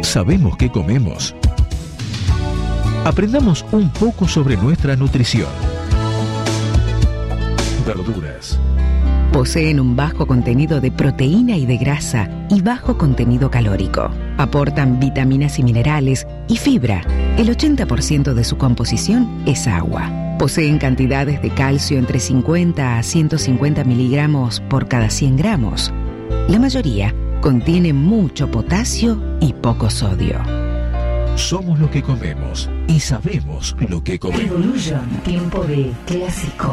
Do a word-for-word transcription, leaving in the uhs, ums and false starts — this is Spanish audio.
sabemos qué comemos. Aprendamos un poco sobre nuestra nutrición. Verduras. Poseen un bajo contenido de proteína y de grasa y bajo contenido calórico. Aportan vitaminas y minerales y fibra. El ochenta por ciento de su composición es agua. Poseen cantidades de calcio entre cincuenta a ciento cincuenta miligramos por cada cien gramos. La mayoría contiene mucho potasio y poco sodio. Somos lo que comemos y sabemos lo que comemos. Evolution, tiempo de clásico.